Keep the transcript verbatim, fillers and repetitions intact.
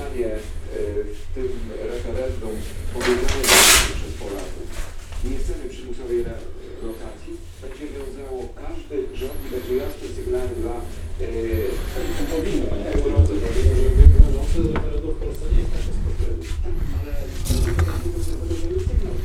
zostanie w tym referendum powiedziane przez Polaków, nie chcemy przymusowej relokacji, będzie wiązało każdy rząd i będzie jasny sygnał dla powinno Europy. Referendum w Polsce nie jest takie sposoby, ale